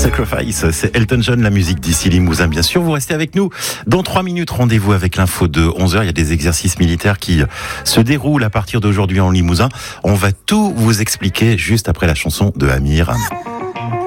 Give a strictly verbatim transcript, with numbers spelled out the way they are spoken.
Sacrifice, c'est Elton John, la musique d'ici Limousin, bien sûr. Vous restez avec nous. Dans trois minutes, rendez-vous avec l'info de onze heures. Il y a des exercices militaires qui se déroulent à partir d'aujourd'hui en Limousin. On va tout vous expliquer juste après la chanson de Amir.